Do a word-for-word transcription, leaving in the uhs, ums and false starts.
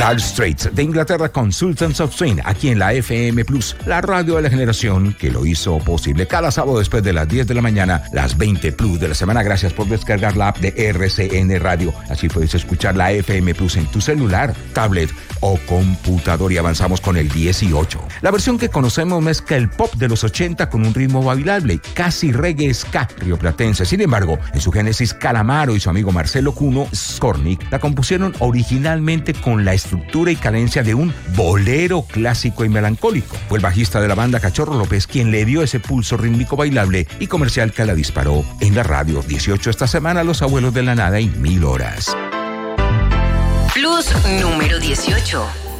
Dire Straits de Inglaterra con Sultans of Swing, aquí en la F M Plus, la radio de la generación que lo hizo posible. Cada sábado después de las diez de la mañana, las veinte Plus de la semana. Gracias por descargar la app de R C N Radio. Así puedes escuchar la F M Plus en tu celular, tablet o computador. Y avanzamos con el dieciocho. La versión que conocemos mezcla el pop de los ochenta con un ritmo bailable, casi reggae ska rioplatense. Sin embargo, en su génesis, Calamaro y su amigo Marcelo Cuno Skornik la compusieron originalmente con la estructura y cadencia de un bolero clásico y melancólico. Fue el bajista de la banda Cachorro López quien le dio ese pulso rítmico bailable y comercial que la disparó en la radio. dieciocho esta semana, Los Abuelos de la Nada y Mil Horas. Plus número dieciocho.